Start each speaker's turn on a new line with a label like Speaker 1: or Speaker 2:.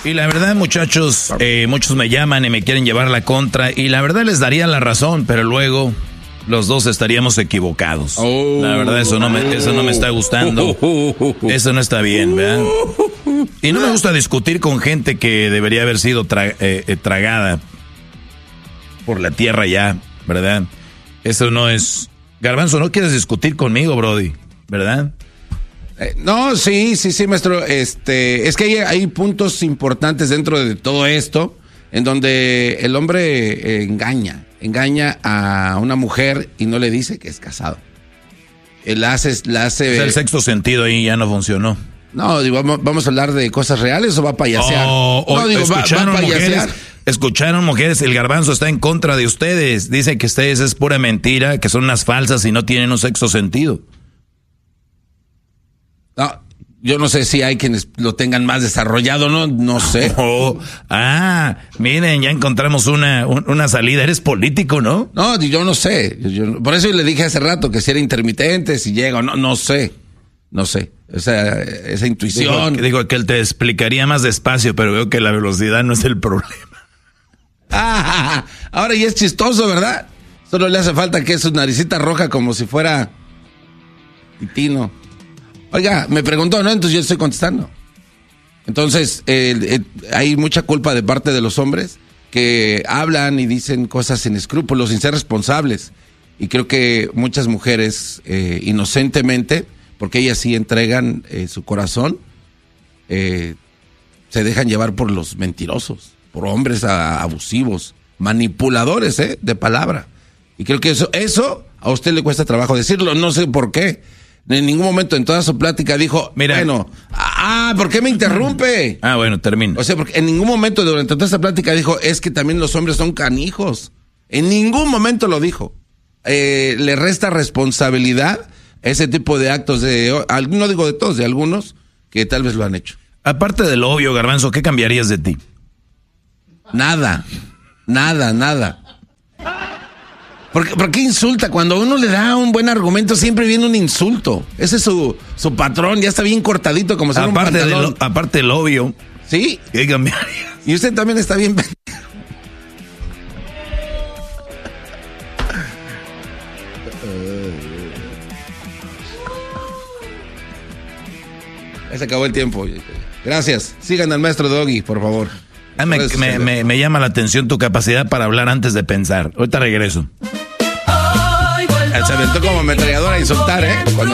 Speaker 1: Y la verdad, muchachos, muchos me llaman y me quieren llevar la contra. Y la verdad les daría la razón, pero luego los dos estaríamos equivocados. La verdad, eso no me está gustando. Eso no está bien, ¿verdad? Y no me gusta discutir con gente que debería haber sido tragada por la tierra ya, ¿verdad? Eso no es... Garbanzo, no quieres discutir conmigo, brody, ¿verdad?
Speaker 2: No, sí, maestro. Es que hay puntos importantes dentro de todo esto en donde el hombre engaña a una mujer y no le dice que es casado. La hace. O
Speaker 1: sea, el sexto sentido ahí ya no funcionó.
Speaker 2: No, digo, vamos a hablar de cosas reales o va a payasear.
Speaker 1: Escucharon, mujeres, el Garbanzo está en contra de ustedes. Dice que ustedes es pura mentira, que son unas falsas y no tienen un sexto sentido.
Speaker 2: No, yo no sé si hay quienes lo tengan más desarrollado, no sé.
Speaker 1: Miren, ya encontramos una salida. Eres político, ¿no?
Speaker 2: No, yo no sé. Por eso le dije hace rato que si era intermitente, si llega o no, no sé. Esa intuición.
Speaker 1: Digo que él te explicaría más despacio, pero veo que la velocidad no es el problema.
Speaker 2: Ahora ya es chistoso, ¿verdad? Solo le hace falta que su naricita roja como si fuera Titino. Oiga, me preguntó, ¿no? Entonces yo estoy contestando. Entonces, hay mucha culpa de parte de los hombres que hablan y dicen cosas sin escrúpulos, sin ser responsables. Y creo que muchas mujeres, inocentemente, porque ellas sí entregan su corazón, se dejan llevar por los mentirosos, por hombres abusivos, manipuladores de palabra. Y creo que eso a usted le cuesta trabajo decirlo, no sé por qué. En ningún momento en toda su plática dijo,
Speaker 1: mira,
Speaker 2: bueno, ¿por qué me interrumpe?
Speaker 1: Bueno, termino.
Speaker 2: O sea, porque en ningún momento durante toda esa plática dijo, es que también los hombres son canijos. En ningún momento lo dijo. Le resta responsabilidad ese tipo de actos no digo de todos, de algunos que tal vez lo han hecho.
Speaker 1: Aparte de lo obvio, Garbanzo, ¿qué cambiarías de ti?
Speaker 2: Nada. ¿Por qué insulta? Cuando uno le da un buen argumento siempre viene un insulto. Ese es su patrón, ya está bien cortadito como si fuera un pantalón.
Speaker 1: Aparte de lo obvio.
Speaker 2: ¿Sí?
Speaker 1: ¿Qué cambiarías?
Speaker 2: Y usted también está bien... Se acabó el tiempo. Gracias. Sigan al maestro Doggy, por favor.
Speaker 1: Me llama la atención tu capacidad para hablar antes de pensar. Ahorita regreso.
Speaker 2: Se aventó como ametralladora a insultar, ¿eh?